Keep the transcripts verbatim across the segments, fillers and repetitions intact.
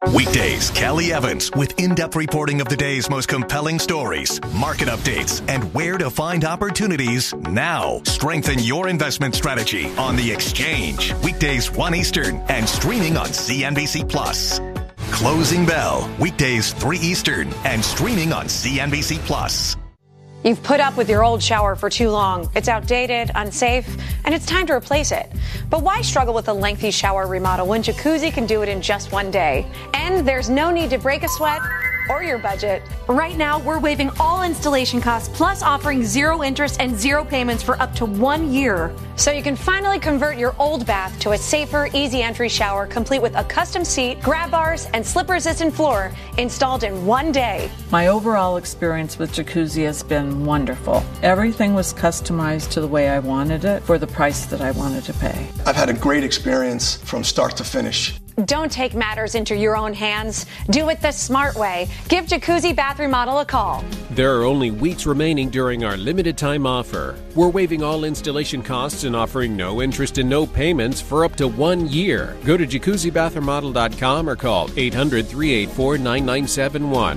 Weekdays, Kelly Evans with in-depth reporting of the day's most compelling stories, market updates, and where to find opportunities now. Strengthen your investment strategy on The Exchange. Weekdays one Eastern and streaming on C N B C Plus. Closing Bell. Weekdays three Eastern and streaming on C N B C Plus. You've put up with your old shower for too long. It's outdated, unsafe, and it's time to replace it. But why struggle with a lengthy shower remodel when Jacuzzi can do it in just one day? And there's no need to break a sweat or your budget. Right now, we're waiving all installation costs, plus offering zero interest and zero payments for up to one year. So you can finally convert your old bath to a safer, easy entry shower, complete with a custom seat, grab bars, and slip-resistant floor installed in one day. My overall experience with Jacuzzi has been wonderful. Everything was customized to the way I wanted it for the price that I wanted to pay. I've had a great experience from start to finish. Don't take matters into your own hands. Do it the smart way. Give Jacuzzi Bath Remodel a call. There are only weeks remaining during our limited time offer. We're waiving all installation costs and offering no interest and no payments for up to one year. Go to jacuzzi bath remodel dot com or call eight hundred, three eight four, nine nine seven one.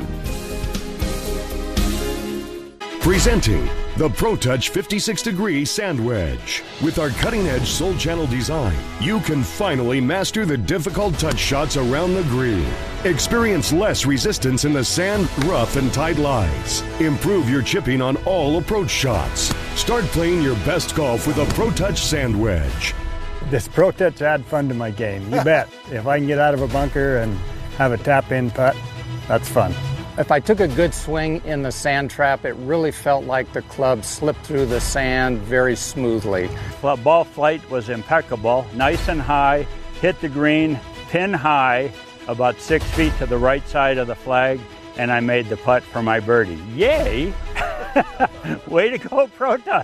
Presenting the ProTouch fifty-six degree Sand Wedge. With our cutting-edge Soul Channel design, you can finally master the difficult touch shots around the green. Experience less resistance in the sand, rough, and tight lies. Improve your chipping on all approach shots. Start playing your best golf with a ProTouch Sand Wedge. This ProTouch add fun to my game, you bet. If I can get out of a bunker and have a tap-in putt, that's fun. If I took a good swing in the sand trap, it really felt like the club slipped through the sand very smoothly. Well, ball flight was impeccable, nice and high, hit the green, pin high, about six feet to the right side of the flag, and I made the putt for my birdie. Yay! Way to go, ProTouch!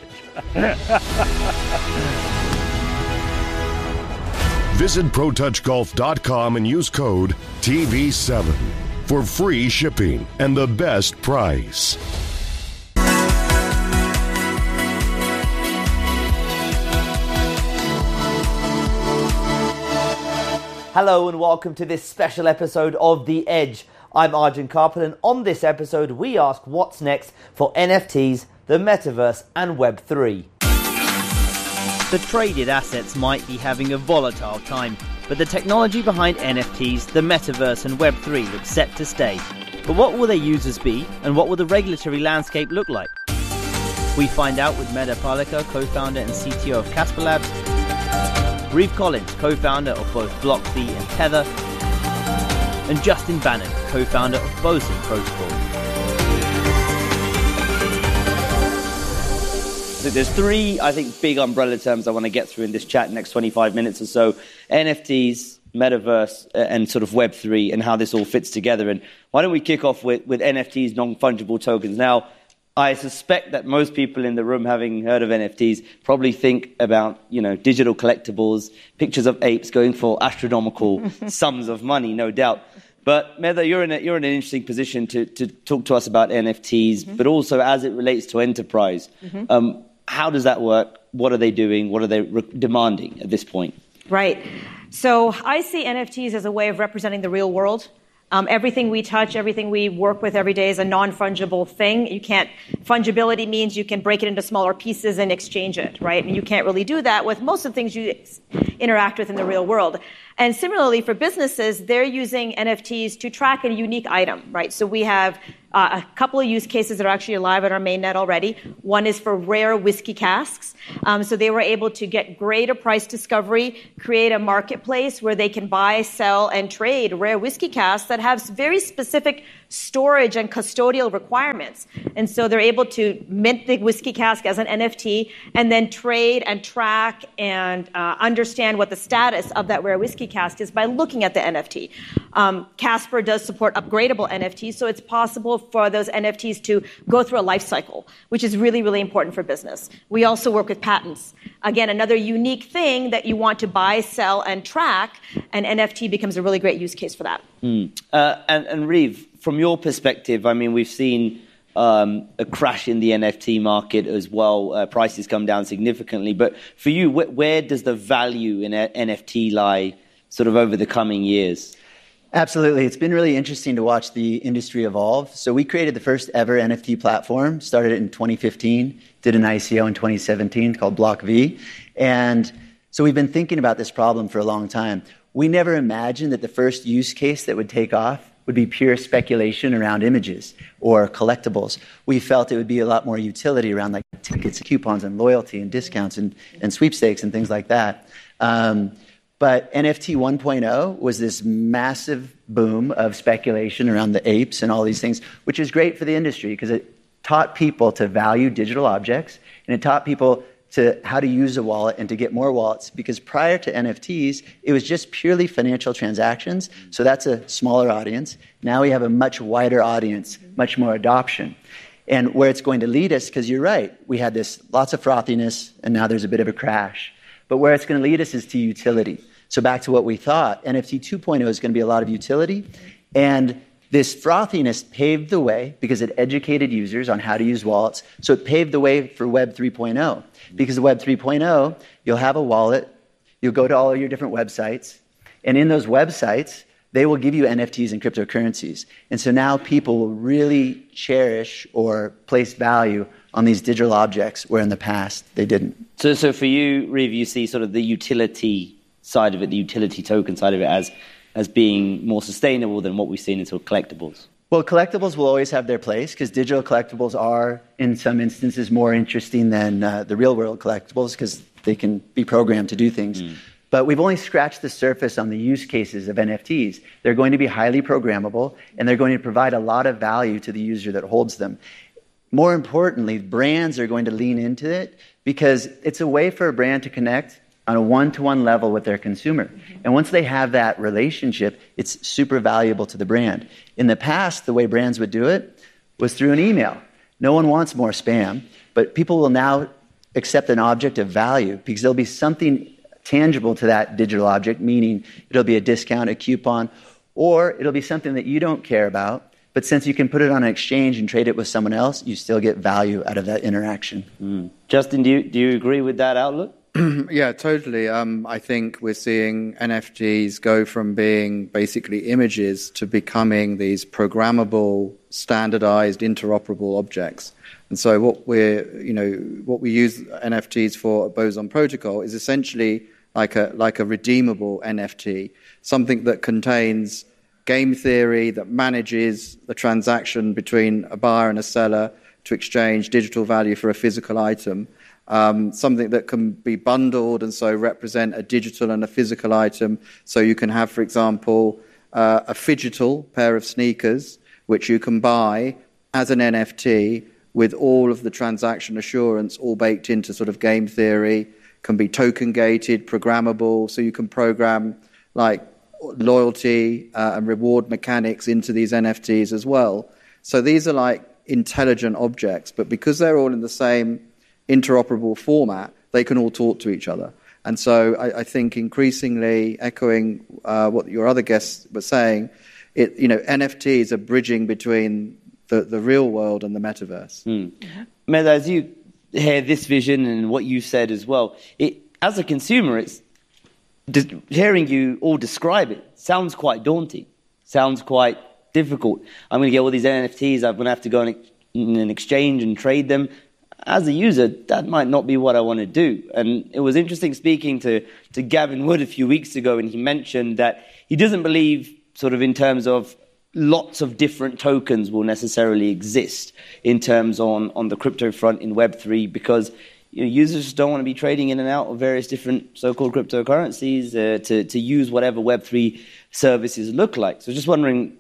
Visit pro touch golf dot com and use code T V seven. For free shipping and the best price. Hello and welcome to this special episode of The Edge. I'm Arjun Carpenter, and on this episode we ask what's next for N F Ts, the metaverse and Web three. The traded assets might be having a volatile time, but the technology behind N F Ts, the metaverse and Web three looks set to stay. But what will their users be, and what will the regulatory landscape look like? We find out with Medha Palekar, co-founder and C T O of Casper Labs, Reeve Collins, co-founder of both BlockFi and Tether, and Justin Bannon, co-founder of Boson Protocol. So there's three, I think, big umbrella terms I want to get through in this chat in the next twenty-five minutes or so. N F Ts, metaverse, and sort of Web three, and how this all fits together. And why don't we kick off with, with N F Ts, non-fungible tokens. Now, I suspect that most people in the room, having heard of N F Ts, probably think about, you know, digital collectibles, pictures of apes going for astronomical sums of money, no doubt. But Medha, you're in a, you're in an interesting position to, to talk to us about N F Ts, mm-hmm. but also as it relates to enterprise. Mm-hmm. Um, how does that work? What are they doing? What are they re- demanding at this point? Right. So I see N F Ts as a way of representing the real world. Um, everything we touch, everything we work with every day is a non-fungible thing. You can't, fungibility means you can break it into smaller pieces and exchange it, right? And you can't really do that with most of the things you interact with in the real world. And similarly for businesses, they're using N F Ts to track a unique item, right? So we have uh, a couple of use cases that are actually live on our mainnet already. One is for rare whiskey casks. Um, so they were able to get greater price discovery, create a marketplace where they can buy, sell, and trade rare whiskey casks that have very specific storage and custodial requirements. And so they're able to mint the whiskey cask as an N F T and then trade and track and uh, understand what the status of that rare whiskey cask is by looking at the N F T. Um, Casper does support upgradable N F Ts, so it's possible for those N F Ts to go through a life cycle, which is really, really important for business. We also work with patents. Again, another unique thing that you want to buy, sell, and track, and N F T becomes a really great use case for that. Mm. Uh, and, and Reeve, from your perspective, I mean, we've seen um, a crash in the N F T market as well. Uh, prices come down significantly. But for you, wh- where does the value in a- N F T lie sort of over the coming years? Absolutely. It's been really interesting to watch the industry evolve. So we created the first ever N F T platform, started it in twenty fifteen, did an I C O in twenty seventeen called Block V. And so we've been thinking about this problem for a long time. We never imagined that the first use case that would take off would be pure speculation around images or collectibles. We felt it would be a lot more utility around like tickets, coupons, and loyalty and discounts and, and sweepstakes and things like that. Um, But N F T one point oh was this massive boom of speculation around the apes and all these things, which is great for the industry because it taught people to value digital objects and it taught people to how to use a wallet and to get more wallets, because prior to N F Ts, it was just purely financial transactions. So that's a smaller audience. Now we have a much wider audience, much more adoption. And where it's going to lead us, because you're right, we had this lots of frothiness and now there's a bit of a crash. But where it's going to lead us is to utility. So back to what we thought, N F T two point oh is going to be a lot of utility. And this frothiness paved the way because it educated users on how to use wallets. So it paved the way for Web three point oh. Because of Web three point oh, you'll have a wallet, you'll go to all of your different websites, and in those websites, they will give you N F Ts and cryptocurrencies. And so now people will really cherish or place value on these digital objects, where in the past they didn't. So, so for you, Reeve, you see sort of the utility side of it, the utility token side of it, as as being more sustainable than what we've seen in sort of collectibles? Well, collectibles will always have their place because digital collectibles are, in some instances, more interesting than uh, the real-world collectibles because they can be programmed to do things. Mm. But we've only scratched the surface on the use cases of N F Ts. They're going to be highly programmable, and they're going to provide a lot of value to the user that holds them. More importantly, brands are going to lean into it because it's a way for a brand to connect on a one-to-one level with their consumer. And once they have that relationship, it's super valuable to the brand. In the past, the way brands would do it was through an email. No one wants more spam, but people will now accept an object of value because there'll be something tangible to that digital object, meaning it'll be a discount, a coupon, or it'll be something that you don't care about, but since you can put it on an exchange and trade it with someone else, you still get value out of that interaction. Mm. Justin, do you, do you agree with that outlook? Yeah, totally. Um, I think we're seeing N F Ts go from being basically images to becoming these programmable, standardized, interoperable objects. And so what we're, you know, what we use N F Ts for at Boson Protocol is essentially like a like a redeemable N F T, something that contains game theory, that manages the transaction between a buyer and a seller to exchange digital value for a physical item. Um, something that can be bundled and so represent a digital and a physical item. So you can have, for example, uh, a phygital pair of sneakers, which you can buy as an N F T with all of the transaction assurance all baked into sort of game theory, can be token gated, programmable, so you can program like loyalty uh, and reward mechanics into these N F Ts as well. So these are like intelligent objects, but because they're all in the same interoperable format, they can all talk to each other. And so I, I think increasingly, echoing uh, what your other guests were saying, it, you know, N F Ts are bridging between the, the real world and the metaverse. Mm. Mehdi, as you hear this vision and what you said as well, it, as a consumer, it's just hearing you all describe it sounds quite daunting, sounds quite difficult. I'm going to get all these N F Ts, I'm going to have to go in an exchange and trade them. As a user, that might not be what I want to do. And it was interesting speaking to, to Gavin Wood a few weeks ago, and he mentioned that he doesn't believe, sort of in terms of lots of different tokens will necessarily exist in terms on, on the crypto front in Web three, because you know, users don't want to be trading in and out of various different so-called cryptocurrencies uh, to, to use whatever Web three services look like. So just wondering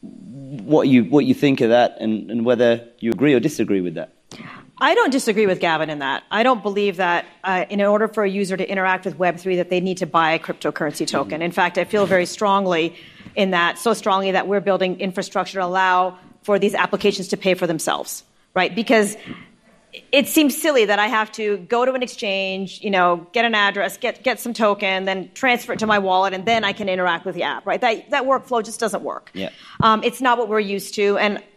what you, what you think of that and, and whether you agree or disagree with that. I don't disagree with Gavin in that. I don't believe that uh, in order for a user to interact with Web three that they need to buy a cryptocurrency token. In fact, I feel very strongly in that, so strongly that we're building infrastructure to allow for these applications to pay for themselves, right? Because it seems silly that I have to go to an exchange, you know, get an address, get get some token, then transfer it to my wallet, and then I can interact with the app, right? That that workflow just doesn't work. Yeah. Um, it's not what we're used to, and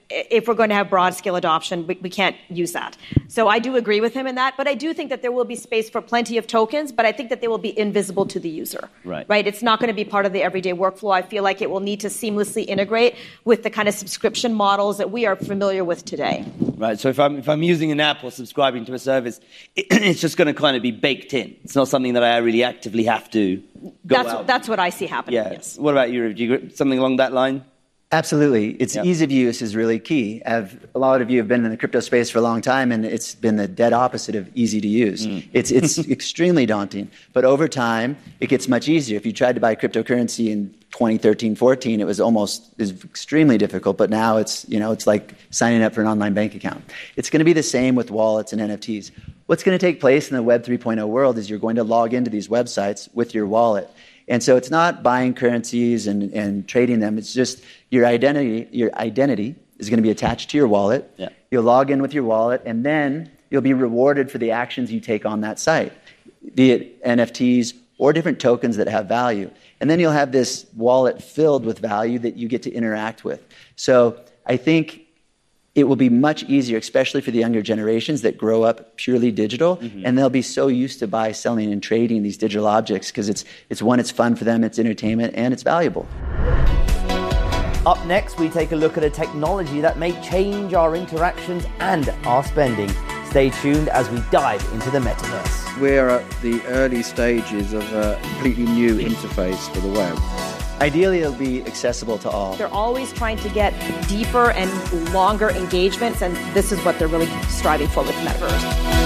if we're going to have broad scale adoption, we, we can't use that. So I do agree with him in that, but I do think that there will be space for plenty of tokens, but I think that they will be invisible to the user. Right. Right? It's not going to be part of the everyday workflow. I feel like it will need to seamlessly integrate with the kind of subscription models that we are familiar with today. Right. So if I'm if I'm using an app or subscribing to a service, it, it's just going to kind of be baked in. It's not something that I really actively have to go That's out. that's what I see happening. Yeah. Yes. What about you? Do you agree- something along that line? Absolutely. It's Yep. ease of use is really key. I've, a lot of you have been in the crypto space for a long time, and it's been the dead opposite of easy to use. Mm. It's, it's extremely daunting. But over time, it gets much easier. If you tried to buy cryptocurrency in twenty thirteen, fourteen, it was almost it was extremely difficult. But now it's, you know, it's like signing up for an online bank account. It's going to be the same with wallets and N F Ts. What's going to take place in the Web three point oh world is you're going to log into these websites with your wallet. And so it's not buying currencies and, and trading them. It's just your identity, your identity is going to be attached to your wallet. Yeah. You'll log in with your wallet, and then you'll be rewarded for the actions you take on that site, be it N F Ts or different tokens that have value. And then you'll have this wallet filled with value that you get to interact with. So I think it will be much easier, especially for the younger generations that grow up purely digital, mm-hmm. and they'll be so used to buy, selling, and trading these digital objects because it's, it's one, it's fun for them, it's entertainment, and it's valuable. Up next, we take a look at a technology that may change our interactions and our spending. Stay tuned as we dive into the metaverse. We're at the early stages of a completely new interface for the web. Ideally, it'll be accessible to all. They're always trying to get deeper and longer engagements, and this is what they're really striving for with Metaverse.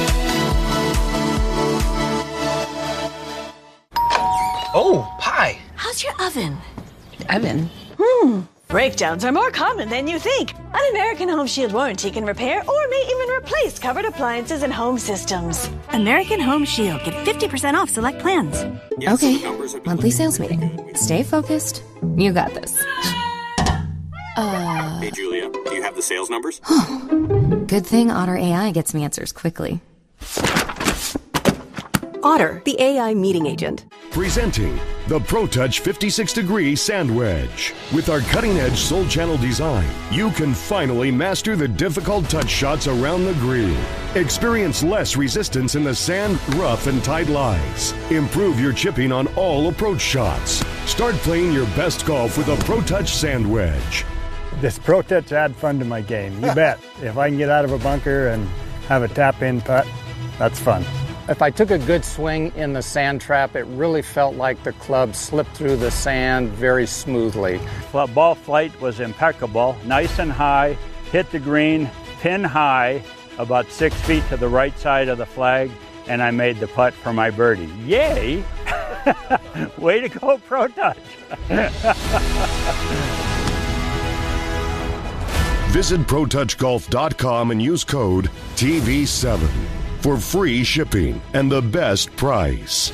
Oh, pie. How's your oven? Oven? Hmm. Breakdowns are more common than you think. An American Home Shield warranty can repair or may even replace covered appliances and home systems. American Home Shield. Get fifty percent off select plans. Yes, okay, monthly sales meeting. Stay focused. You got this. Uh... Hey, Julia, do you have the sales numbers? Good thing Otter A I gets me answers quickly. Otter, the A I meeting agent. Presenting the ProTouch fifty-six degree Sand Wedge. With our cutting-edge Soul Channel design, you can finally master the difficult touch shots around the green. Experience less resistance in the sand, rough, and tight lies. Improve your chipping on all approach shots. Start playing your best golf with a ProTouch Sand Wedge. This ProTouch add fun to my game, you bet. If I can get out of a bunker and have a tap-in putt, that's fun. If I took a good swing in the sand trap, it really felt like the club slipped through the sand very smoothly. Ball flight was impeccable, nice and high, hit the green, pin high, about six feet to the right side of the flag, and I made the putt for my birdie. Yay! Way to go, ProTouch! Visit Pro Touch Golf dot com and use code T V seven. For free shipping and the best price.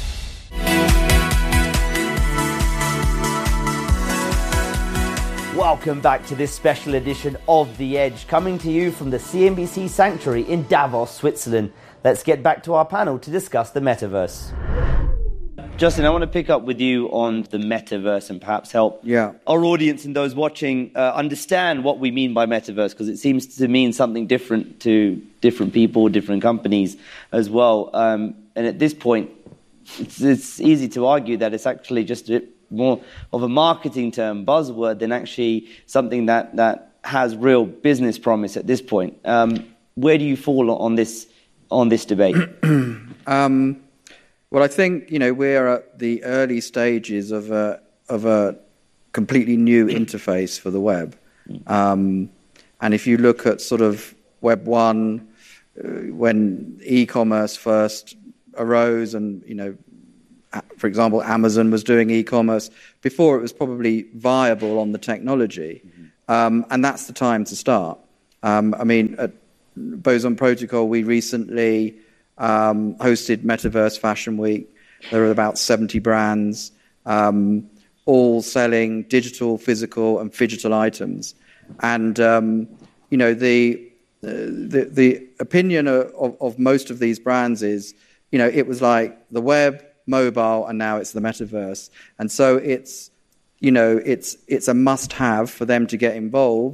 Welcome back to this special edition of The Edge, coming to you from the C N B C Sanctuary in Davos, Switzerland. Let's get back to our panel to discuss the metaverse. Justin, I want to pick up with you on the metaverse and perhaps help yeah. our audience and those watching uh, understand what we mean by metaverse, because it seems to mean something different to different people, different companies as well. Um, and at this point, it's, it's easy to argue that it's actually just a bit more of a marketing term, buzzword, than actually something that, that has real business promise at this point. Um, where do you fall on this on this debate? um, Well, I think, you know, we're at the early stages of a of a completely new interface for the web. Um, and if you look at sort of Web one, uh, when e-commerce first arose and, you know, for example, Amazon was doing e-commerce before it was probably viable on the technology. Mm-hmm. Um, and that's the time to start. Um, I mean, at Boson Protocol, we recently Um, hosted Metaverse Fashion Week. There are about seventy brands, um, all selling digital, physical, and phygital items. And um, you know, the, the the opinion of, of most of these brands is, you know, it was like the web, mobile, and now it's the metaverse. And so it's, you know, it's it's a must-have for them to get involved.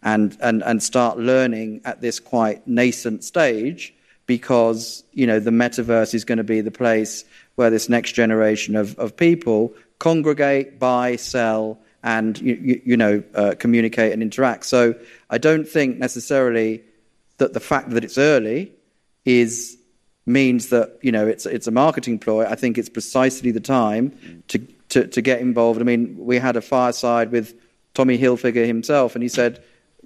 and, and, and start learning at this quite nascent stage, because, you know, the metaverse is going to be the place where this next generation of, of people congregate, buy, sell, and, you, you, you know, uh, communicate and interact. So I don't think necessarily that the fact that it's early is means that, you know, it's it's a marketing ploy. I think it's precisely the time to, to, to get involved. I mean, we had a fireside with Tommy Hilfiger himself, and he said,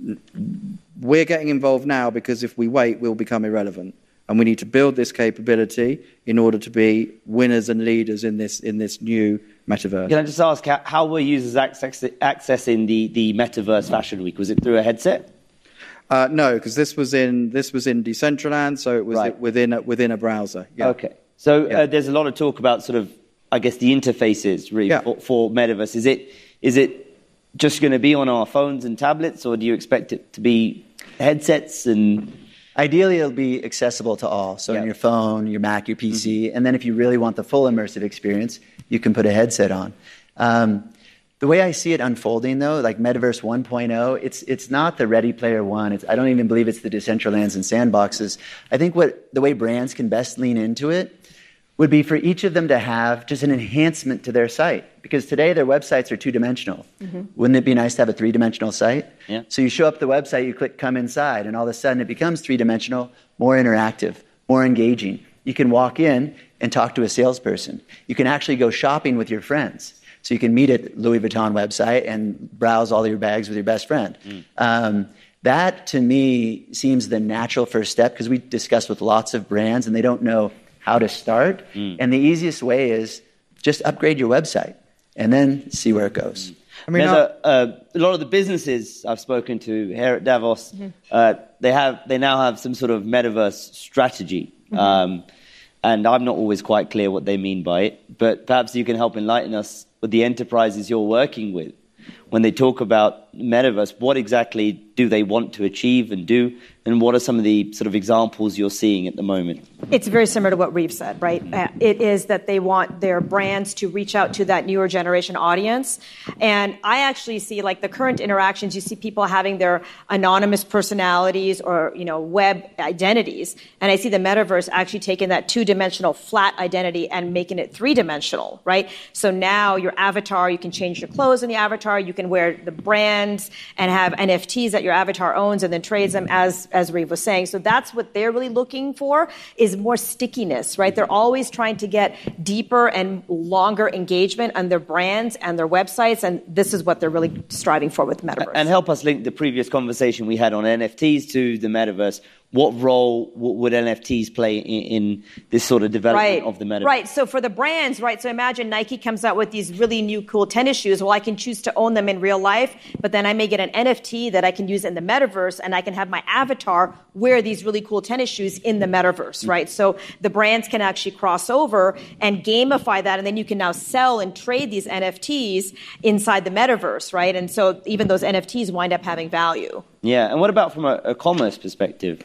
we're getting involved now because if we wait, we'll become irrelevant. And we need to build this capability in order to be winners and leaders in this in this new metaverse. Can I just ask, how, how were users access, accessing the, the Metaverse Fashion Week? Was it through a headset? Uh, no, because this was in this was in Decentraland, so it was Right. within a, within a browser. Yeah. Okay. So uh, there's a lot of talk about sort of, I guess, the interfaces really Yeah. for, for Metaverse. Is it is it just going to be on our phones and tablets, or do you expect it to be headsets and... Ideally, it'll be accessible to all. So on your phone, your Mac, your P C, Mm-hmm. and then if you really want the full immersive experience, you can put a headset on. Um, the way I see it unfolding, though, like Metaverse one point oh, it's it's not the Ready Player One. It's, I don't even believe it's the Decentralands and Sandboxes. I think what the way brands can best lean into it would be for each of them to have just an enhancement to their site. Because today their websites are two-dimensional. Mm-hmm. Wouldn't it be nice to have a three-dimensional site? Yeah. So you show up the website, you click come inside, and all of a sudden it becomes three-dimensional, more interactive, more engaging. You can walk in and talk to a salesperson. You can actually go shopping with your friends. So you can meet at Louis Vuitton website and browse all your bags with your best friend. Mm. Um, that, to me, seems the natural first step, because we discussed with lots of brands and they don't know how to start. Mm. And the easiest way is just upgrade your website and then see where it goes. I mean, a, uh, a lot of the businesses I've spoken to here at Davos, Mhm. uh, they have they now have some sort of metaverse strategy, Mhm. um, and I'm not always quite clear what they mean by it. But perhaps you can help enlighten us with the enterprises you're working with when they talk about metaverse. What exactly do they want to achieve and do, and what are some of the sort of examples you're seeing at the moment? It's very similar to what Reeve said, right? Uh, it is that they want their brands to reach out to that newer generation audience. And I actually see, like, the current interactions, you see people having their anonymous personalities or, you know, web identities. And I see the metaverse actually taking that two-dimensional flat identity and making it three-dimensional, right? So now your avatar, you can change your clothes in the avatar, you can wear the brands and have N F Ts that your avatar owns and then trades them, as, as Reeve was saying. So that's what they're really looking for, is more stickiness, right? They're always trying to get deeper and longer engagement on their brands and their websites, and this is what they're really striving for with Metaverse. And help us link the previous conversation we had on N F Ts to the metaverse. What role w- would N F Ts play in, in this sort of development Right. of the metaverse? Right. So for the brands, right, so imagine Nike comes out with these really new cool tennis shoes. Well, I can choose to own them in real life, but then I may get an N F T that I can use in the metaverse, and I can have my avatar wear these really cool tennis shoes in the metaverse, right? So the brands can actually cross over and gamify that, and then you can now sell and trade these N F Ts inside the metaverse, right? And so even those N F Ts wind up having value. Yeah, and what about from a, a commerce perspective?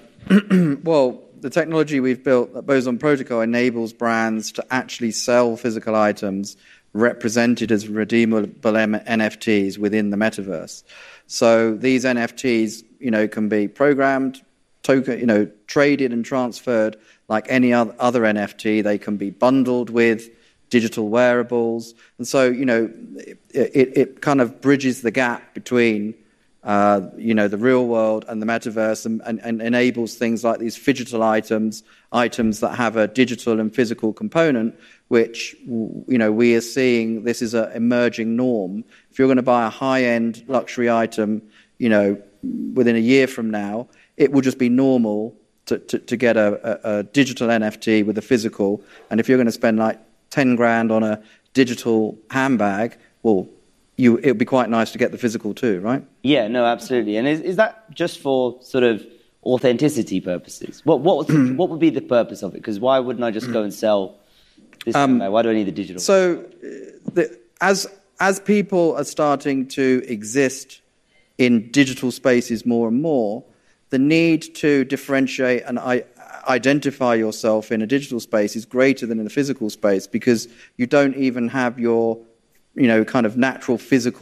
Well, the technology we've built at Boson Protocol enables brands to actually sell physical items represented as redeemable N F Ts within the metaverse. So these N F Ts, you know, can be programmed, token, you know, traded and transferred like any other N F T. They can be bundled with digital wearables, and so, you know, it, it, it kind of bridges the gap between Uh, you know, the real world and the metaverse, and, and, and enables things like these phygital items, items that have a digital and physical component, which, you know, we are seeing this is an emerging norm. If you're going to buy a high-end luxury item, you know, within a year from now, it will just be normal to, to, to get a, a, a digital N F T with a physical. And if you're going to spend like ten grand on a digital handbag, well, You, it would be quite nice to get the physical too, right? Yeah, no, absolutely. And is, is that just for sort of authenticity purposes? What what was the, what would be the purpose of it? Because why wouldn't I just go and sell this? Um, why do I need the digital? So, uh, the, as as people are starting to exist in digital spaces more and more, the need to differentiate and I, identify yourself in a digital space is greater than in a physical space, because you don't even have your, you know, kind of natural physical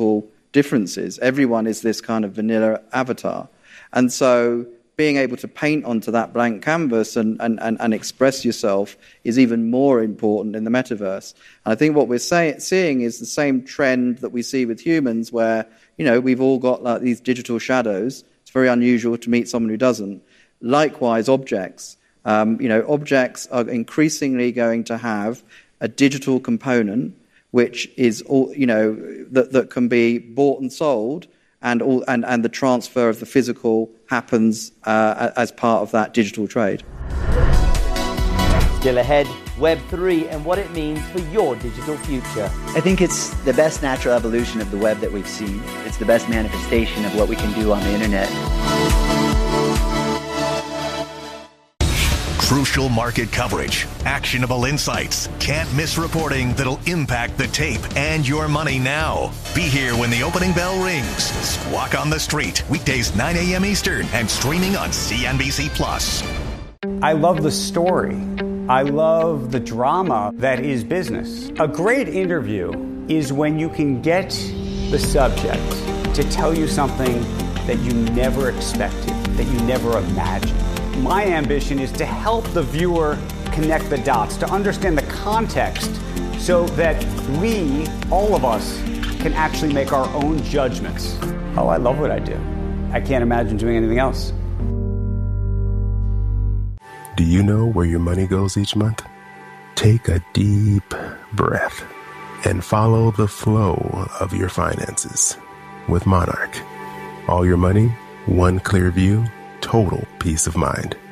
differences. Everyone is this kind of vanilla avatar. And so being able to paint onto that blank canvas and, and, and, and express yourself is even more important in the metaverse. And I think what we're say, seeing is the same trend that we see with humans where, you know, we've all got like these digital shadows. It's very unusual to meet someone who doesn't. Likewise, objects. Um, you know, objects are increasingly going to have a digital component which is, all, you know, that, that can be bought and sold, and, all, and, and the transfer of the physical happens uh, as part of that digital trade. Still ahead, Web three and what it means for your digital future. I think it's the best natural evolution of the web that we've seen. It's the best manifestation of what we can do on the internet. Crucial market coverage, actionable insights, can't miss reporting that'll impact the tape and your money now. Be here when the opening bell rings. Squawk on the Street, weekdays nine a.m. Eastern and streaming on C N B C Plus. I love the story. I love the drama that is business. A great interview is when you can get the subject to tell you something that you never expected, that you never imagined. My ambition is to help the viewer connect the dots, to understand the context so that we, all of us, can actually make our own judgments. Oh, I love what I do. I can't imagine doing anything else. Do you know where your money goes each month? Take a deep breath and follow the flow of your finances with Monarch. All your money, one clear view, total peace of mind.